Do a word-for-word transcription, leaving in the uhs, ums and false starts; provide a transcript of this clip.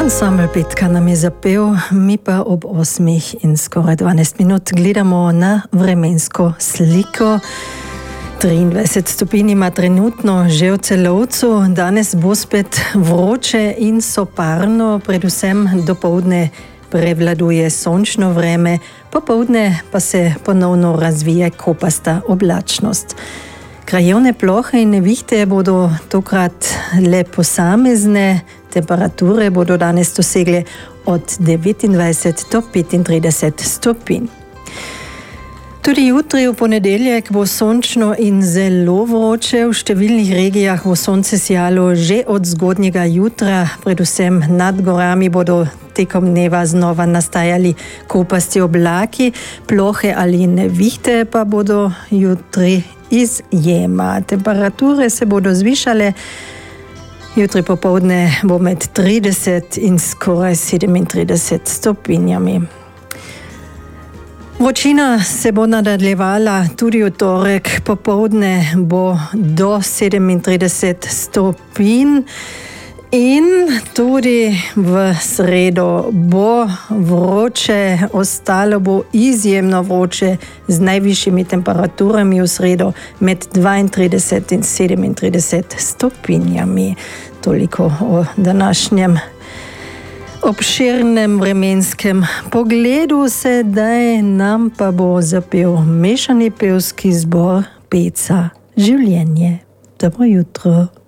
Ansambl Petka nam je zapel, mi pa ob osmih in skoraj dvanajst minut gledamo na vremensko sliko. triindvajset stopinj ima trenutno že v Celovcu, danes bo spet vroče in soparno, predvsem dopoldne prevladuje sončno vreme, popoldne pa se ponovno razvije kopasta oblačnost. Krajevne plohe in nevihte bodo tokrat le posamezne, temperature bodo danes dosegle od devetindvajset do petintrideset stopinj. Tudi jutri v ponedeljek bo sončno in zelo vroče, v številnih regijah bo sonce sijalo že od zgodnjega jutra, predvsem nad gorami bodo tekom dneva znova nastajali kopasti oblaki, plohe ali nevihte pa bodo jutri izjema. Temperature se bodo zvišale, jutri popoldne bo med trideset in skoraj sedemintrideset stopinjami. Vročina se bo nadaljevala tudi v torek, popoldne bo do sedemintrideset stopinj in tudi v sredo bo vroče, ostalo bo izjemno vroče z najvišjimi temperaturami v sredo med dvaintrideset in sedemintrideset stopinjami. Toliko o današnjem obširnem vremenskem pogledu, sedaj nam pa bo zapel mešani pevski zbor Peca Življenje. Dobro jutro.